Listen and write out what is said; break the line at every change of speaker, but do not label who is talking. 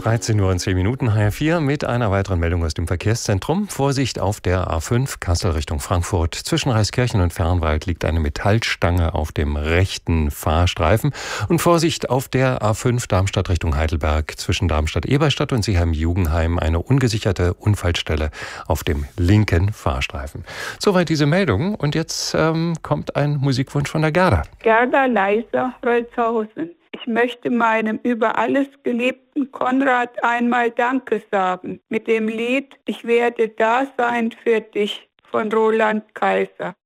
13 Uhr und 10 Minuten, HR4 mit einer weiteren Meldung aus dem Verkehrszentrum. Vorsicht auf der A5 Kassel Richtung Frankfurt. Zwischen Reiskirchen und Fernwald liegt eine Metallstange auf dem rechten Fahrstreifen. Und Vorsicht auf der A5 Darmstadt Richtung Heidelberg. Zwischen Darmstadt-Eberstadt und Seeheim-Jugenheim eine ungesicherte Unfallstelle auf dem linken Fahrstreifen. Soweit diese Meldung. Und jetzt kommt ein Musikwunsch von der Gerda.
Gerda Leiser, Rolzhausen. Ich möchte meinem über alles geliebten Konrad einmal Danke sagen mit dem Lied Ich werde da sein für dich von Roland Kaiser.